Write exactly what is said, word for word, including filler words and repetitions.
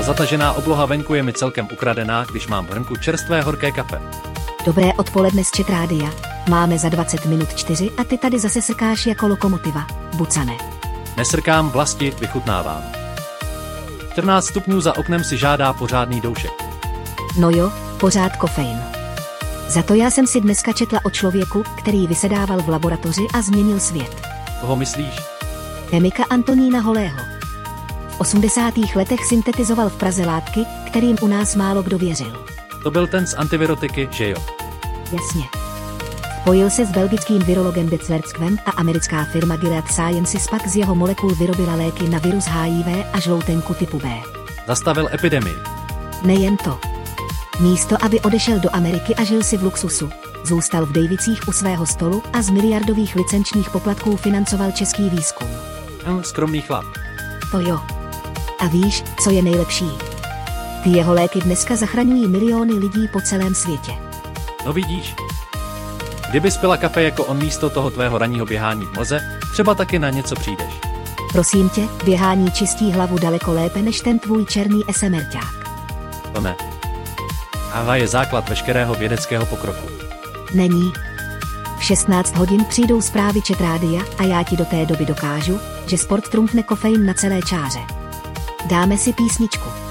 zatažená obloha venku je mi celkem ukradená, když mám v hrnku čerstvé horké kafe. Dobré odpoledne z Chat Rádia. Máme za dvacet minut čtyři a ty tady zase srkáš jako lokomotiva. Bucane. Nesrkám, vlasti, vychutnávám. čtrnáct stupňů za oknem si žádá pořádný doušek. No jo, pořád kofein. Za to já jsem si dneska četla o člověku, který vysedával v laboratoři a změnil svět. Koho myslíš? Chemika Antonína Holého. V osmdesátých letech syntetizoval v Praze látky, kterým u nás málo kdo věřil. To byl ten z antivirotiky, že jo? Jasně. Spojil se s belgickým virologem Declerckvem a americká firma Gilead Sciences pak z jeho molekul vyrobila léky na virus H I V a žloutenku typu B. Zastavil epidemii. Nejen to. Místo, aby odešel do Ameriky a žil si v luxusu, zůstal v Davicích u svého stolu a z miliardových licenčních poplatků financoval český výzkum. Hm, skromný chlap. To jo. A víš, co je nejlepší? Ty jeho léky dneska zachraňují miliony lidí po celém světě. No vidíš. Kdybys pila kafe jako on místo toho tvého ranního běhání v mlze, třeba taky na něco přijdeš. Prosím tě, běhání čistí hlavu daleko lépe než ten tvůj černý SMRťák. To ne. Káva je základ veškerého vědeckého pokroku. Není. V šestnáct hodin přijdou zprávy Chat Rádia a já ti do té doby dokážu, že sport trumfne kofein na celé čáře. Dáme si písničku.